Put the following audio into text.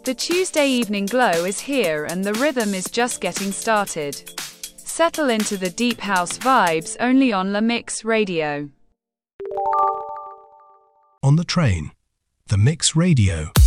The Tuesday evening glow is here and the rhythm is just getting started. Settle into the deep house vibes only on La Mix Radio. On the train, The Mix Radio.